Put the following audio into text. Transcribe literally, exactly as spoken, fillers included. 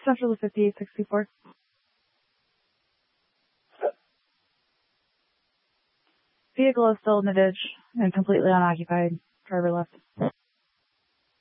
Central to fifty-eight sixty-four. Vehicle is still in the ditch and completely unoccupied. Driver left.